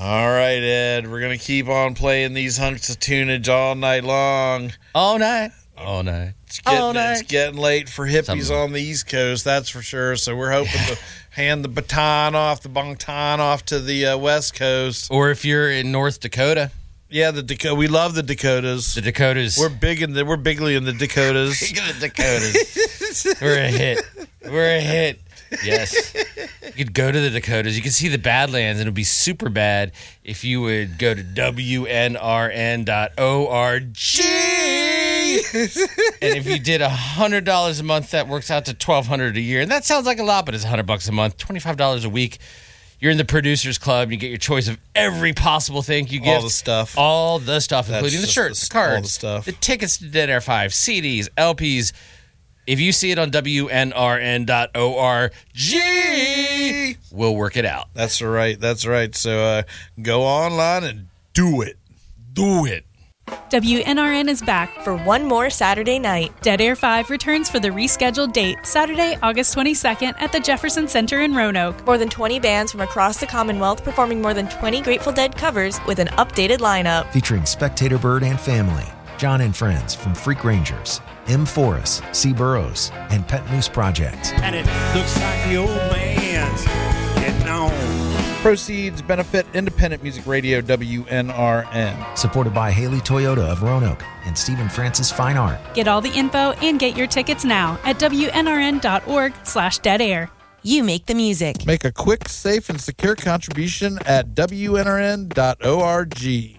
All right, Ed. We're going to keep on playing these hunks of tunage all night long. All night. All night. It's getting late for hippies on the East Coast, that's for sure. So we're hoping to hand the baton off to the West Coast. Or if you're in North Dakota. Yeah, we love the Dakotas. The Dakotas. We're bigly in the Dakotas. Big in the Dakotas. We're a hit. Yes. You could go to the Dakotas. You can see the Badlands, and it would be super bad if you would go to WNRN.org. And if you did $100 a month, that works out to $1,200 a year. And that sounds like a lot, but it's $100 a month, $25 a week. You're in the Producers Club. You get your choice of every possible thing you get. All the stuff, including the shirts, the cards, all the stuff. The tickets to Dead Air 5, CDs, LPs. If you see it on WNRN.org, we'll work it out. That's right. So go online and do it. WNRN is back for one more Saturday night. Dead Air 5 returns for the rescheduled date, Saturday, August 22nd at the Jefferson Center in Roanoke. More than 20 bands from across the Commonwealth performing more than 20 Grateful Dead covers with an updated lineup. Featuring Spectator Bird and Family, John and Friends from Freak Rangers, M. Forrest, C. Burrows, and Pet Moose Project. And it looks like the old man's getting on. Proceeds benefit Independent Music Radio, WNRN. Supported by Haley Toyota of Roanoke and Stephen Francis Fine Art. Get all the info and get your tickets now at WNRN.org/deadair. You make the music. Make a quick, safe, and secure contribution at WNRN.org.